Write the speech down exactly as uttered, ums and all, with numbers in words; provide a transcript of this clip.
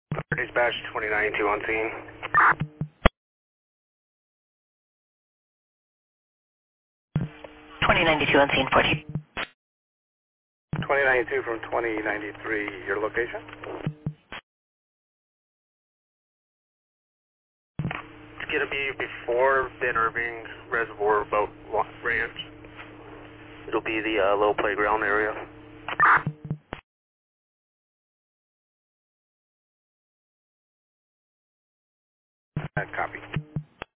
Dispatch twenty ninety-two on scene. twenty ninety-two on scene, forty. twenty ninety-two from twenty ninety-three, your location? It's going to be before Ben Irving Reservoir Boat Ranch. It'll be the uh, little playground area. Uh, copy.